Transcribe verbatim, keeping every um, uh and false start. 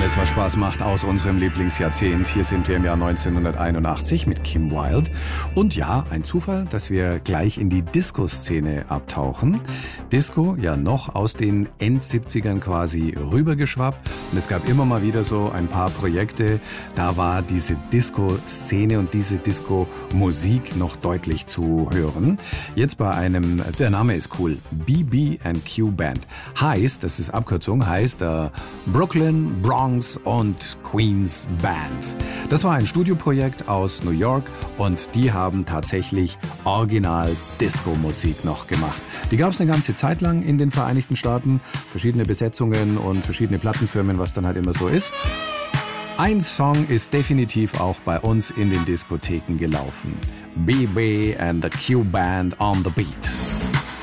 Alles, was Spaß macht aus unserem Lieblingsjahrzehnt. Hier sind wir im Jahr neunzehnhunderteinundachtzig mit Kim Wilde. Und ja, ein Zufall, dass wir gleich in die Disco-Szene abtauchen. Disco ja noch aus den Endsiebzigern quasi rübergeschwappt. Und es gab immer mal wieder so ein paar Projekte, da war diese Disco-Szene und diese Disco-Musik noch deutlich zu hören. Jetzt bei einem, der Name ist cool, B B and Q Band. Heißt, das ist Abkürzung, heißt äh, Brooklyn, Bronx und Queens Band. Das war ein Studioprojekt aus New York und die haben tatsächlich original Disco-Musik noch gemacht. Die gab es eine ganze Zeit lang in den Vereinigten Staaten, verschiedene Besetzungen und verschiedene Plattenfirmen, was dann halt immer so ist. Ein Song ist definitiv auch bei uns in den Diskotheken gelaufen. B B and the Q Band on the Beat.